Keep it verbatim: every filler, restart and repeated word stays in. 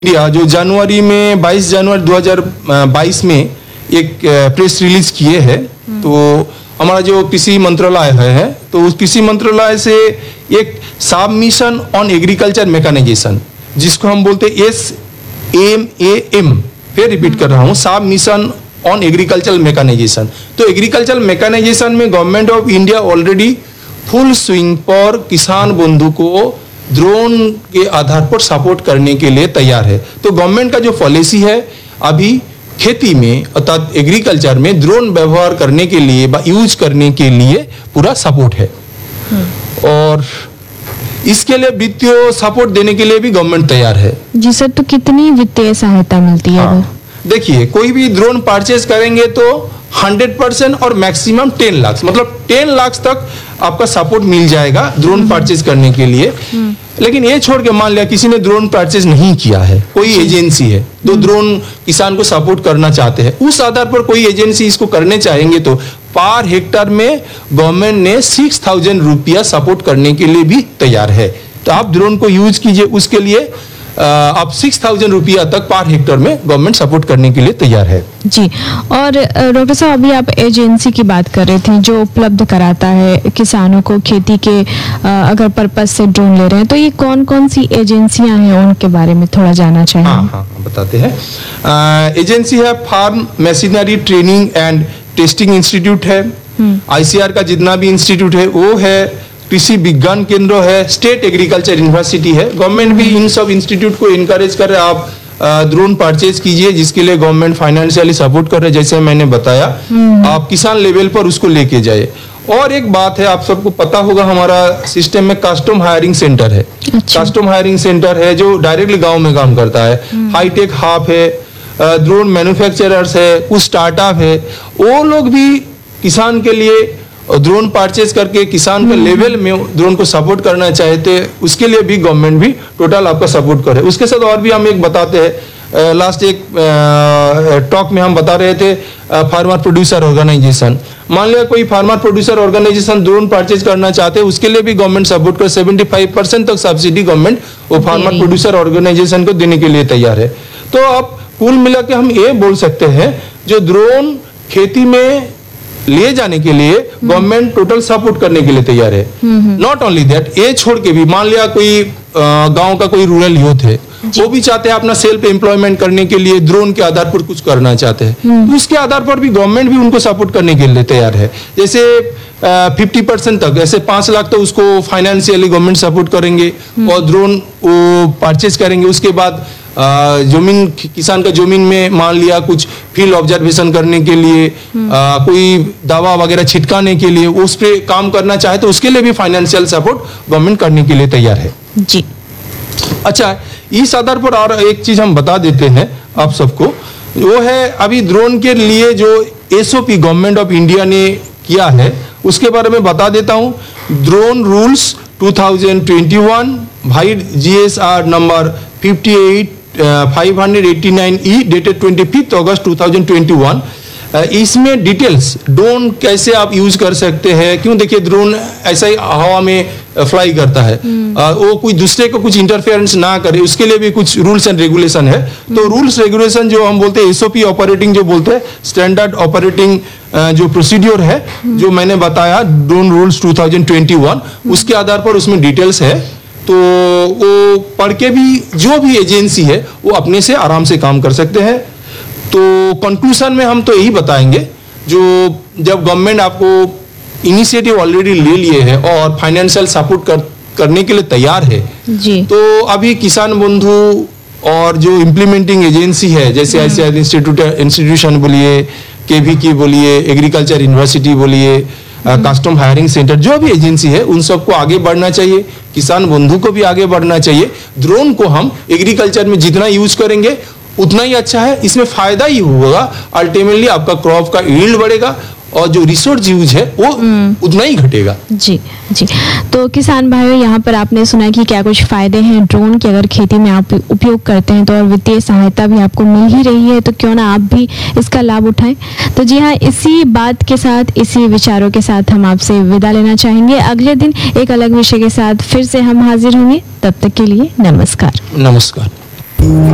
India जो जनवरी में बाईस जनवरी दो हज़ार बाईस में एक प्रेस रिलीज किए हैं, तो हमारा जो कृषि मंत्रालय है, तो उस कृषि मंत्रालय से एक सबमिशन ऑन एग्रीकल्चर मैकेनाइजेशन, जिसको हम बोलते हैं एस एम ए एम, फिर रिपीट कर रहा हूँ, सबमिशन ऑन एग्रीकल्चर मैकेनाइजेशन। तो एग्रीकल्चर मैकेनाइजेशन में government of India already full swing पर किसान बंधु को ड्रोन के आधार पर सपोर्ट करने के लिए तैयार है। तो गवर्नमेंट का जो पॉलिसी है अभी खेती में अर्थात एग्रीकल्चर में ड्रोन व्यवहार करने के लिए यूज करने के लिए पूरा सपोर्ट है, और इसके लिए वित्तीय सपोर्ट देने के लिए भी गवर्नमेंट तैयार है। जी सर, तो कितनी वित्तीय सहायता मिलती है? हाँ, देखिए, कोई भी ड्रोन परचेज करेंगे तो हंड्रेड परसेंट और मैक्सिमम टेन लाख, मतलब टेन लाख तक आपका सपोर्ट मिल जाएगा ड्रोन परचेज करने के लिए। लेकिन ये छोड़ के मान लिया किसी ने ड्रोन परचेज नहीं किया है, कोई एजेंसी है जो ड्रोन किसान को सपोर्ट करना चाहते हैं, उस आधार पर कोई एजेंसी इसको करने चाहेंगे तो पर हेक्टर में गवर्नमेंट ने सिक्स थाउजेंड रुपया सपोर्ट करने के लिए भी तैयार है। तो आप ड्रोन को यूज कीजिए, उसके लिए आप सिक्स थाउजेंड रुपया तक पर हेक्टर में गवर्नमेंट सपोर्ट करने के लिए तैयार है। जी, और डॉक्टर साहब, अभी आप एजेंसी की बात कर रहे थे जो उपलब्ध कराता है किसानों को खेती के अगर पर्पज से ड्रोन ले रहे हैं, तो ये कौन कौन सी एजेंसियां हैं, उनके बारे में थोड़ा जानना चाहिए। हाँ हाँ बताते हैं। एजेंसी है farm machinery training and testing institute है, आईसीआर का जितना भी इंस्टीट्यूट है वो है, कृषि विज्ञान केंद्र है, स्टेट एग्रीकल्चर यूनिवर्सिटी है। गवर्नमेंट भी इन सब इंस्टीट्यूट को इनकरेज कर रहे हैं, आप ड्रोन परचेज कीजिए, जिसके लिए गवर्नमेंट फाइनेंशियली सपोर्ट कर रहे हैं। जैसे मैंने बताया, आप किसान लेवल पर उसको लेके जाए। और एक बात है, आप सबको पता होगा, हमारा सिस्टम में कस्टम हायरिंग सेंटर है। अच्छा। कस्टम हायरिंग सेंटर है जो डायरेक्टली गाँव में काम करता है। हाईटेक हब है, ड्रोन मैन्युफैक्चरर्स है, कुछ स्टार्टअप है, वो लोग भी किसान के लिए ड्रोन परचेज करके किसान के लेवल में ड्रोन को सपोर्ट करना चाहते हैं, उसके लिए भी गवर्नमेंट भी टोटल आपका सपोर्ट करे। उसके साथ और भी हम एक बताते हैं, लास्ट एक टॉक में हम बता रहे थे फार्मर प्रोड्यूसर ऑर्गेनाइजेशन। मान लिया कोई farmer producer organisation drone purchase करना चाहते हैं, उसके लिए भी गवर्नमेंट सपोर्ट कर सेवेंटी फाइव परसेंट तक सब्सिडी गवर्नमेंट वो फार्मर प्रोड्यूसर ऑर्गेनाइजेशन को देने के लिए तैयार है। तो अब कुल मिला के हम ये बोल सकते हैं, जो ड्रोन खेती में ले जाने के लिए गवर्नमेंट टोटल सपोर्ट करने के लिए तैयार है। नॉट ओनली दैट, ये छोड़ के भी मान लिया कोई गांव का कोई रूरल यूथ है, वो भी चाहते हैं अपना सेल्फ एम्प्लॉयमेंट करने के लिए ड्रोन के आधार पर कुछ करना चाहते हैं, तो उसके आधार पर भी गवर्नमेंट भी उनको सपोर्ट करने के लिए तैयार है। जैसे फिफ्टी परसेंट तक, ऐसे पांच लाख तो उसको फाइनेंशियली गवर्नमेंट सपोर्ट करेंगे और ड्रोन वो परचेज करेंगे। उसके बाद जमीन, किसान का जमीन में मान लिया कुछ फील्ड ऑब्जर्वेशन करने के लिए, आ, कोई दवा वगैरह छिटकाने के लिए, उस पे काम करना चाहे तो उसके लिए भी फाइनेंशियल सपोर्ट गवर्नमेंट करने के लिए तैयार है। जी, अच्छा, इस आधार पर और एक चीज हम बता देते हैं आप सबको, वो है अभी ड्रोन के लिए जो एसओपी गवर्नमेंट ऑफ इंडिया ने किया है, उसके बारे में बता देता हूँ। Drone rules two thousand twenty one भाई GSR number fifty eight five eighty nine ई डेटेड ट्वेंटी फिफ्थ अगस्त टू थाउजेंड ट्वेंटी वन। इसमें डिटेल्स ड्रोन कैसे आप यूज कर सकते हैं, क्यों, देखिए ड्रोन ऐसा ही हवा में फ्लाई करता है, आ, वो कोई दूसरे को कुछ इंटरफेरेंस ना करे, उसके लिए भी कुछ रूल्स एंड रेगुलेशन है। तो रूल्स रेगुलेशन जो हम बोलते हैं एसओपी ऑपरेटिंग, जो बोलते हैं स्टैंडर्ड ऑपरेटिंग जो प्रोसीड्योर है, जो मैंने बताया drone rules two thousand twenty one, उसके आधार पर उसमें डिटेल्स है। तो वो पढ़ के भी जो भी एजेंसी है वो अपने से आराम से काम कर सकते हैं। तो कंक्लूजन में हम तो यही बताएंगे, जो जब गवर्नमेंट आपको इनिशिएटिव ऑलरेडी ले लिए है और फाइनेंशियल सपोर्ट कर, करने के लिए तैयार है जी, तो अभी किसान बंधु और जो इम्प्लीमेंटिंग एजेंसी है, जैसे आईसीआर इंस्टीट्यूट इंस्टीट्यूशन बोलिए, केवीके बोलिए, एग्रीकल्चर यूनिवर्सिटी बोलिए, कस्टम हायरिंग सेंटर, जो भी एजेंसी है, उन सबको आगे बढ़ना चाहिए, किसान बंधु को भी आगे बढ़ना चाहिए। ड्रोन को हम एग्रीकल्चर में जितना यूज करेंगे उतना ही अच्छा है, इसमें फायदा ही होगा। अल्टीमेटली आपका क्रॉप का यील्ड बढ़ेगा और जो रिसोर्स यूज है वो उतना ही घटेगा। जी जी, तो किसान भाइयों, यहाँ पर आपने सुना कि क्या कुछ फायदे हैं ड्रोन के अगर खेती में आप उपयोग करते हैं तो, और वित्तीय सहायता भी आपको मिल ही रही है, तो क्यों ना आप भी इसका लाभ उठाएं। तो जी हाँ, इसी बात के साथ, इसी विचारों के साथ हम आपसे विदा लेना चाहेंगे। अगले दिन एक अलग विषय के साथ फिर से हम हाजिर होंगे, तब तक के लिए नमस्कार। नमस्कार।